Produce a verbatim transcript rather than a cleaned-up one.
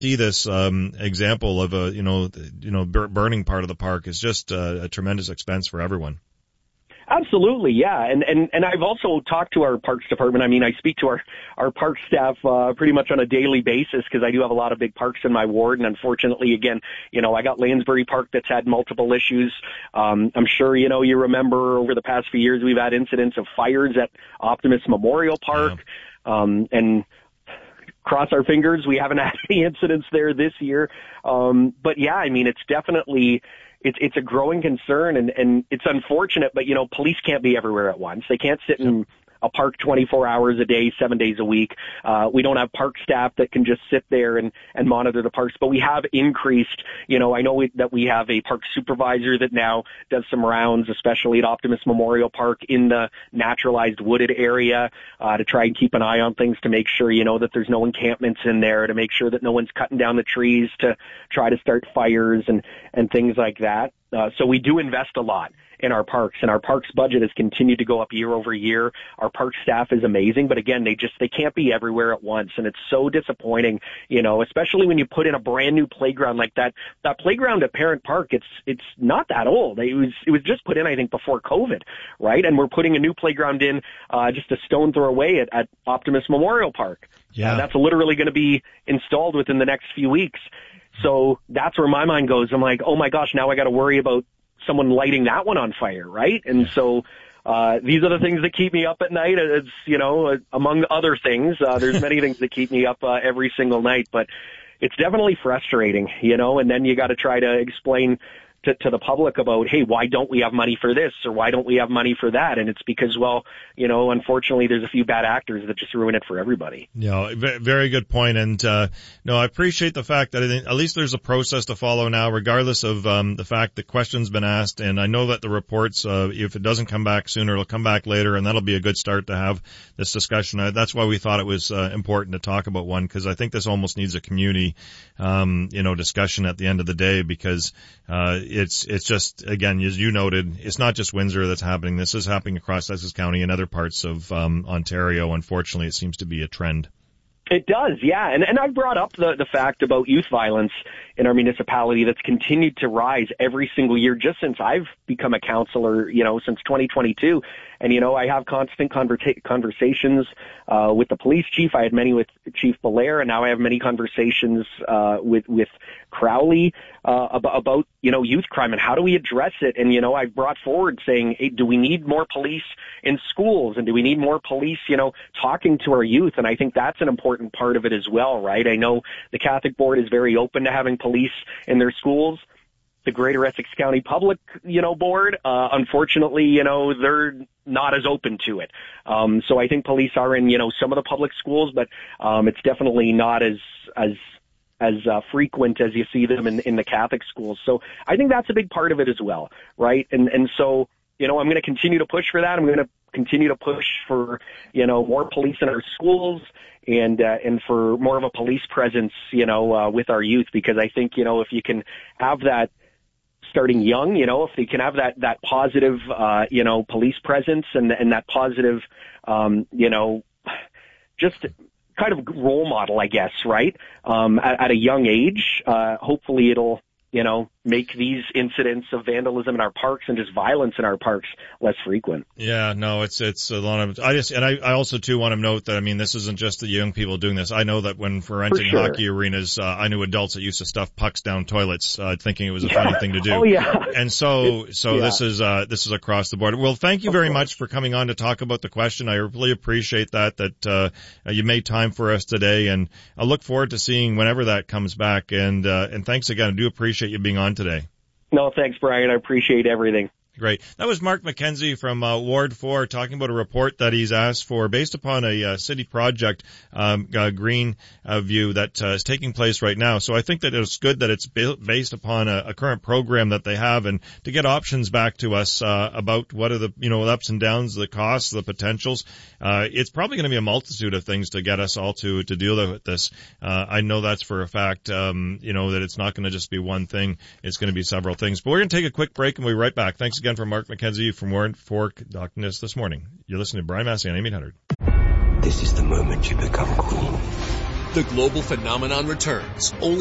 see this um, example of a, you know, you know, bur- burning part of the park is just uh, a tremendous expense for everyone. Absolutely, yeah. And, and, and I've also talked to our parks department. I mean, I speak to our, our park staff uh, pretty much on a daily basis because I do have a lot of big parks in my ward. And unfortunately, again, you know, I got Lansbury Park that's had multiple issues. Um, I'm sure, you know, you remember over the past few years, we've had incidents of fires at Optimus Memorial Park. Yeah. Um, and cross our fingers, we haven't had any incidents there this year. Um, but yeah, I mean, it's definitely... It's it's a growing concern, and, and it's unfortunate, but, you know, police can't be everywhere at once. They can't sit in a park twenty-four hours a day, seven days a week. Uh, we don't have park staff that can just sit there and, and monitor the parks, but we have increased, you know, I know we, that we have a park supervisor that now does some rounds, especially at Optimus Memorial Park in the naturalized wooded area, uh, to try and keep an eye on things to make sure, you know, that there's no encampments in there, to make sure that no one's cutting down the trees to try to start fires and, and things like that. Uh, so we do invest a lot in our parks, and our parks budget has continued to go up year over year. Our park staff is amazing, but again, they just, they can't be everywhere at once. And it's so disappointing, you know, especially when you put in a brand new playground like that. That playground at Parent Park, it's, it's not that old. It was, it was just put in, I think, before COVID, right? And we're putting a new playground in, uh, just a stone throw away at, at Optimus Memorial Park. Yeah. Uh, that's literally going to be installed within the next few weeks. So that's where my mind goes. I'm like, oh my gosh, now I got to worry about someone lighting that one on fire, right? And so uh these are the things that keep me up at night. It's, you know, among other things. Uh, there's many things that keep me up uh, every single night, but it's definitely frustrating, you know, and then you got to try to explain to, to the public about, hey, why don't we have money for this, or why don't we have money for that? And it's because, well, you know, unfortunately, there's a few bad actors that just ruin it for everybody. Yeah, very good point. And uh, no, I appreciate the fact that I think at least there's a process to follow now, regardless of um, the fact the question's been asked. And I know that the reports, uh, if it doesn't come back sooner, it'll come back later, and that'll be a good start to have this discussion. Uh, that's why we thought it was uh, important to talk about one, because I think this almost needs a community, um, you know, discussion at the end of the day, because uh, it's it's just, again, as you noted, it's not just Windsor that's happening. This is happening across Essex County and other parts of um, Ontario. Unfortunately, it seems to be a trend. It does, yeah. And, and I've brought up the, the fact about youth violence in our municipality that's continued to rise every single year just since I've become a councillor, you know, since twenty twenty-two. And, you know, I have constant conversa- conversations uh, with the police chief. I had many with Chief Belair, and now I have many conversations uh, with, with Crowley uh, about, about, you know, youth crime and how do we address it. And, you know, I've brought forward saying, hey, do we need more police in schools? And do we need more police, you know, talking to our youth? And I think that's an important part of it as well, right? I know the Catholic Board is very open to having police in their schools. The Greater Essex County Public, you know, Board, uh, unfortunately, you know, they're not as open to it. Um, so I think police are in, you know, some of the public schools, but um, it's definitely not as as as uh, frequent as you see them in, in the Catholic schools. So I think that's a big part of it as well, right? And and so, you know, I'm going to continue to push for that. I'm going to continue to push for, you know, more police in our schools and uh, and for more of a police presence, you know, uh, with our youth, because I think, you know, if you can have that starting young, you know, if they can have that, that positive, uh, you know, police presence and, and that positive, um, you know, just kind of role model, I guess, right? Um, at, at a young age, uh, hopefully it'll, you know, make these incidents of vandalism in our parks and just violence in our parks less frequent. Yeah, no, it's it's a lot of. I just and I, I also too want to note that I mean this isn't just the young people doing this. I know that when for renting for sure. hockey arenas, uh, I knew adults that used to stuff pucks down toilets, uh, thinking it was a yeah. funny thing to do. Oh yeah. And so so yeah. this is uh this is across the board. Well, thank you of very course. much for coming on to talk about the question. I really appreciate that that uh you made time for us today, and I look forward to seeing whenever that comes back. And uh, and thanks again. I do appreciate you being on today. No, thanks, Brian. I appreciate everything. Great. That was Mark McKenzie from uh, Ward four talking about a report that he's asked for based upon a uh, city project, um, uh, Green uh, View, that uh, is taking place right now. So I think that it's good that it's based upon a, a current program that they have, and to get options back to us uh, about what are the, you know, ups and downs, the costs, the potentials. Uh, it's probably going to be a multitude of things to get us all to, to deal with this. Uh, I know that's for a fact, um, you know, that it's not going to just be one thing. It's going to be several things. But we're going to take a quick break and we'll be right back. Thanks again from Mark McKenzie from Ward four conducting us this morning. You're listening to Brian Massey on A M eight hundred. This is the moment you become queen. The global phenomenon returns only